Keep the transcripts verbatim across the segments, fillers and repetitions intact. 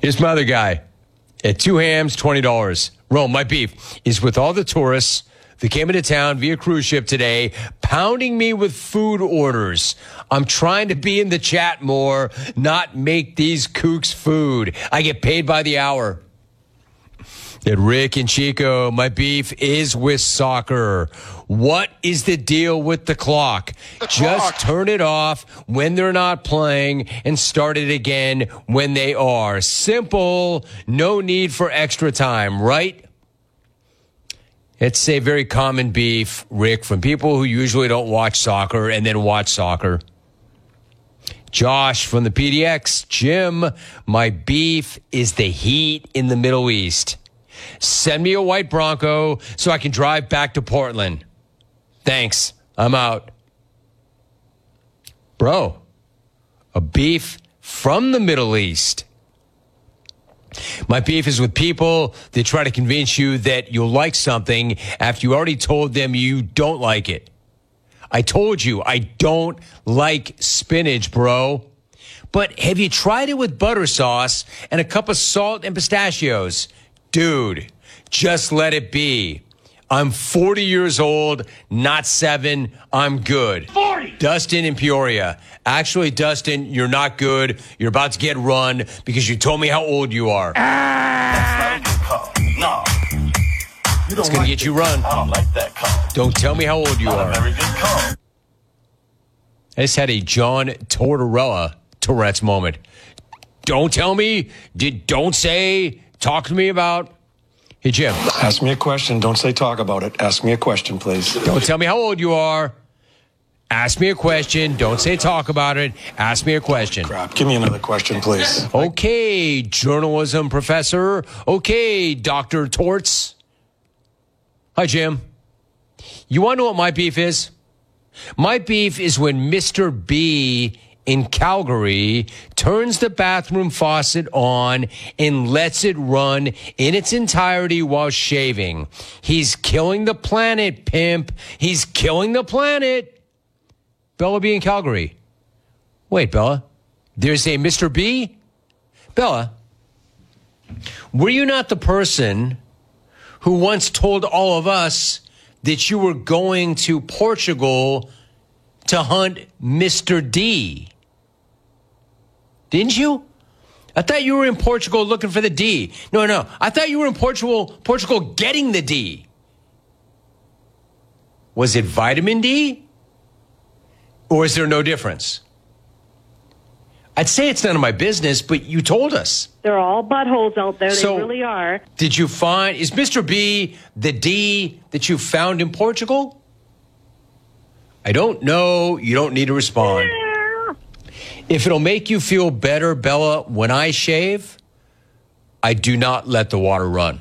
Here's my other guy. At two hams, twenty dollars. Rome, my beef is with all the tourists that came into town via cruise ship today, pounding me with food orders. I'm trying to be in the chat more, not make these kooks food. I get paid by the hour. At Rick and Chico, my beef is with soccer. What is the deal with the clock? The Just clock. Turn it off when they're not playing and start it again when they are. Simple. No need for extra time, right? It's a very common beef, Rick, from people who usually don't watch soccer and then watch soccer. Josh from the P D X. Jim, my beef is the heat in the Middle East. Send me a white Bronco so I can drive back to Portland. Thanks. I'm out. Bro, a beef from the Middle East. My beef is with people that try to convince you that you'll like something after you already told them you don't like it. I told you I don't like spinach, bro. But have you tried it with butter sauce and a cup of salt and pistachios? Dude, just let it be. I'm forty years old, not seven. I'm good. forty Dustin in Peoria. Actually, Dustin, you're not good. You're about to get run because you told me how old you are. Ah! That's not a good call. No. You it's going like to get you run. I don't like that call. Don't tell me how old you not are. A very good call. I just had a John Tortorella Tourette's moment. Don't tell me. Did, don't say. Talk to me about. Hey, Jim. Ask me a question. Don't say talk about it. Ask me a question, please. Don't tell me how old you are. Ask me a question. Don't say talk about it. Ask me a question. Crap. Give me another question, please. Okay, journalism professor. Okay, Doctor Torts. Hi, Jim. You want to know what my beef is? My beef is when Mister B in Calgary turns the bathroom faucet on and lets it run in its entirety while shaving. He's killing the planet, pimp. He's killing the planet. Bella B in Calgary. Wait, Bella, there's a Mister B? Bella, were you not the person who once told all of us that you were going to Portugal to hunt Mister D? Didn't you? I thought you were in Portugal looking for the D. No, no. I thought you were in Portugal, Portugal getting the D. Was it vitamin D? Or is there no difference? I'd say it's none of my business, but you told us. They're all buttholes out there. So, they really are. Did you find, is Mister B the D that you found in Portugal? I don't know. You don't need to respond. If it'll make you feel better, Bella, when I shave, I do not let the water run.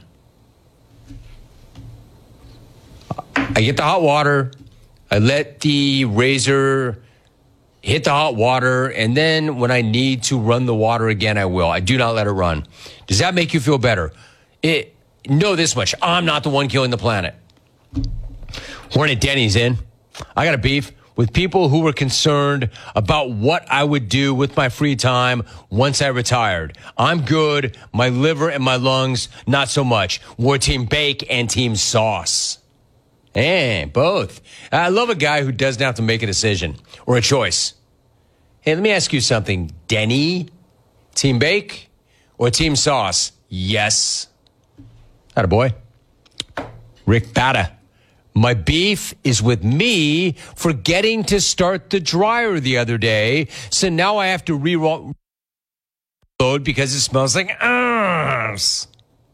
I get the hot water, I let the razor hit the hot water, and then when I need to run the water again, I will. I do not let it run. Does that make you feel better? It, know this much. I'm not the one killing the planet. We're at Denny's in. I got a beef with people who were concerned about what I would do with my free time once I retired. I'm good. My liver and my lungs, not so much. We're Team Bake and Team Sauce. And both. I love a guy who doesn't have to make a decision or a choice. Hey, let me ask you something. Denny, Team Bake or Team Sauce? Yes. Attaboy. Rick Bata. My beef is with me for getting to start the dryer the other day. So now I have to reload because it smells like ass.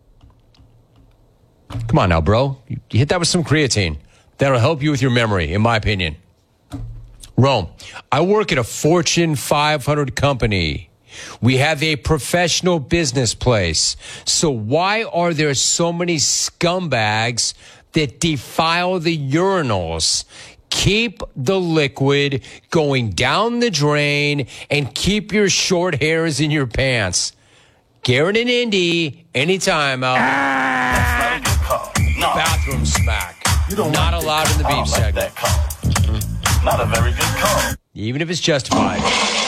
Come on now, bro. You hit that with some creatine. That'll help you with your memory, in my opinion. Rome, I work at a Fortune five hundred company. We have a professional business place. So why are there so many scumbags that defile the urinals? Keep the liquid going down the drain and keep your short hairs in your pants. Garrett and Indy, anytime out. That's not a good call. No. Bathroom smack. You don't Not like allowed in the I beef don't like segment. that call. Not a very good call. Even if it's justified.